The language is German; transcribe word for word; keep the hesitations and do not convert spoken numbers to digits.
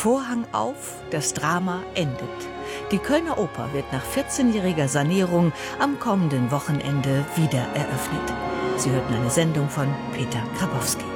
Vorhang auf, das Drama endet. Die Kölner Oper wird nach vierzehnjähriger Sanierung am kommenden Wochenende wieder eröffnet. Sie hörten eine Sendung von Peter Grabowski.